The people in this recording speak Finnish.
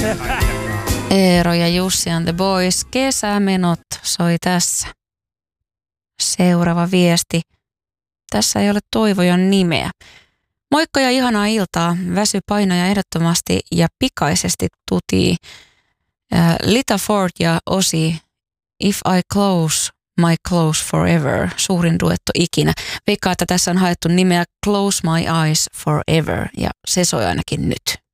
Eero ja Jussi and the Boys. Kesämenot soi tässä. Seuraava viesti. Tässä ei ole Toivojan nimeä. Moikka ja ihanaa iltaa. Väsy painoja ehdottomasti ja pikaisesti tutii. Lita Ford ja Ozzy, If I Close My Close Forever, suurin duetto ikinä. Veikkaa, että tässä on haettu nimeä Close My Eyes Forever ja se soi ainakin nyt.